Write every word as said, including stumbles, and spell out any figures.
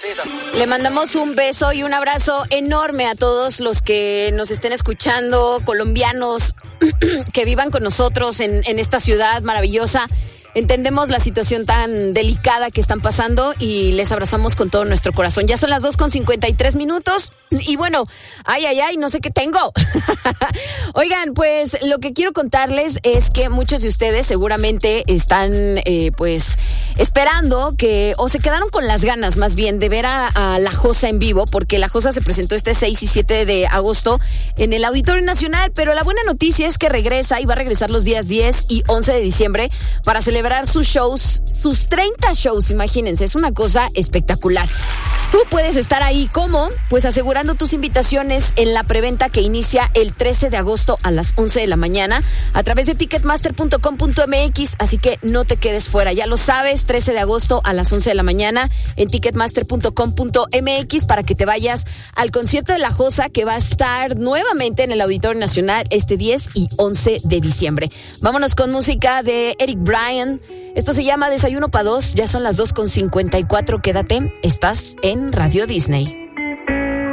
Le mandamos un beso y un abrazo enorme a todos los que nos estén escuchando, colombianos que vivan con nosotros en, en esta ciudad maravillosa. Entendemos la situación tan delicada que están pasando y les abrazamos con todo nuestro corazón. Ya son las dos con cincuenta y tres minutos y bueno, ay, ay, ay, no sé qué tengo. Oigan, pues lo que quiero contarles es que muchos de ustedes seguramente están eh, pues esperando que, o se quedaron con las ganas más bien de ver a, a La Josa en vivo, porque La Josa se presentó este seis y siete de agosto en el Auditorio Nacional, pero la buena noticia es que regresa y va a regresar los días diez y once de diciembre para celebrar sus shows, sus treinta shows, imagínense, es una cosa espectacular. Tú puedes estar ahí, ¿cómo? Pues asegurando tus invitaciones en la preventa que inicia el trece de agosto a las once de la mañana a través de ticketmaster punto com punto m x, así que no te quedes fuera, ya lo sabes, trece de agosto a las once de la mañana en ticketmaster punto com punto m x para que te vayas al concierto de La Josa que va a estar nuevamente en el Auditorio Nacional este diez y once de diciembre. Vámonos con música de Eric Bryan. Esto se llama Desayuno para Dos, ya son las dos con cincuenta y cuatro, quédate, estás en Radio Disney.